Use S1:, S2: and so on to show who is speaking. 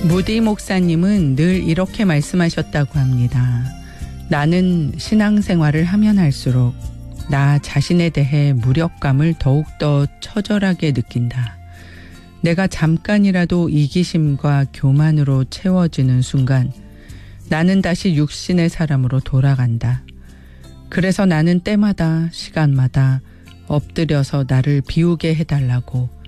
S1: 무디 목사님은 늘 이렇게 말씀하셨다고 합니다. 나는 신앙생활을 하면 할수록 나 자신에 대해 무력감을 더욱더 처절하게 느낀다. 내가 잠깐이라도 이기심과 교만으로 채워지는 순간 나는 다시 육신의 사람으로 돌아간다. 그래서 나는 때마다 시간마다 엎드려서 나를 비우게 해달라고